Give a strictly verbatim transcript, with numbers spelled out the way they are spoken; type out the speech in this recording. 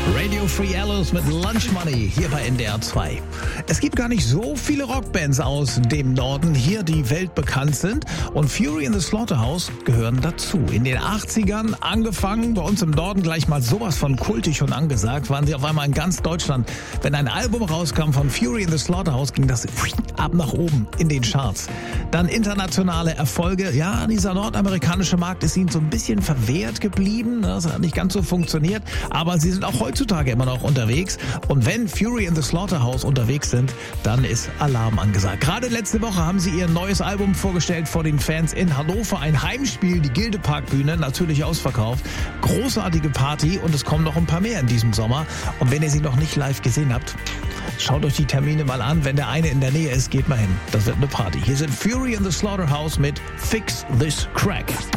Radio Free Alice mit Lunch Money hier bei N D R zwei. Es gibt gar nicht so viele Rockbands aus dem Norden hier, die weltbekannt sind. Und Fury in the Slaughterhouse gehören dazu. In den achtzigern angefangen, bei uns im Norden gleich mal sowas von kultig und angesagt, waren sie auf einmal in ganz Deutschland. Wenn ein Album rauskam von Fury in the Slaughterhouse, ging das ab nach oben in den Charts. Dann internationale Erfolge. Ja, dieser nordamerikanische Markt ist ihnen so ein bisschen verwehrt geblieben. Das hat nicht ganz so funktioniert. Aber sie sind auch heutzutage immer noch unterwegs. Und wenn Fury in the Slaughterhouse unterwegs sind, dann ist Alarm angesagt. Gerade letzte Woche haben sie ihr neues Album vorgestellt vor den Fans in Hannover. Ein Heimspiel, die Gilde-Park-Bühne, natürlich ausverkauft. Großartige Party und es kommen noch ein paar mehr in diesem Sommer. Und wenn ihr sie noch nicht live gesehen habt, schaut euch die Termine mal an. Wenn der eine in der Nähe ist, geht mal hin. Das wird eine Party. Hier sind Fury in the Slaughterhouse mit Fix This Crack.